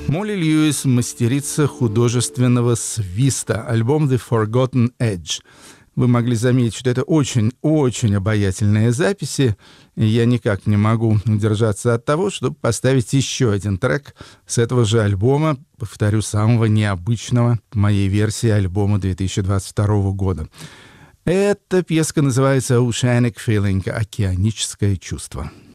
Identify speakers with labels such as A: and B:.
A: Молли Льюис — мастерица художественного свиста. Альбом «The Forgotten Edge». Вы могли заметить, что это очень-очень обаятельные записи, и я никак не могу удержаться от того, чтобы поставить еще один трек с этого же альбома, повторю, самого необычного в моей версии альбома 2022 года. Эта пьеска называется «Oceanic Feeling» — «Океаническое чувство».